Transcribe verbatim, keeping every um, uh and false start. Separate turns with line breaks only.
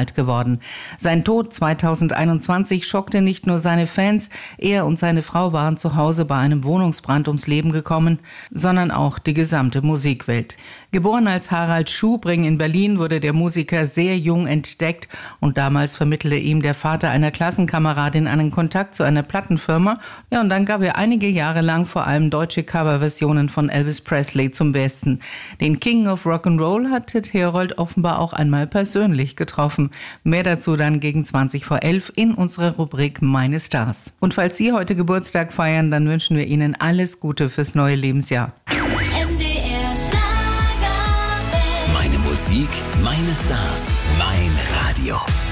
alt geworden. Sein Tod zweitausendeinundzwanzig schockte nicht nur seine Fans, er und seine Frau waren zu Hause bei einem Wohnungsbrand ums Leben gekommen, sondern auch die gesamte Musikwelt. Geboren als Harald Schubring in Berlin, wurde der Musiker sehr jung entdeckt und damals vermittelte ihm der Vater einer Klassenkameradin einen Kontakt zu einer Plattenfirma. Ja, und dann gab er einige Jahre lang vor allem deutsche Coverversionen von Elvis Presley zum Besten. Den King of Rock'n'Roll hat Ted Herold offenbar auch einmal persönlich getroffen. Mehr dazu dann gegen zwanzig vor elf in unserer Rubrik Meine Stars. Und falls Sie heute Geburtstag feiern, dann wünschen wir Ihnen alles Gute fürs neue Lebensjahr.
M D R Schlager.
Meine Musik, meine Stars, mein Radio.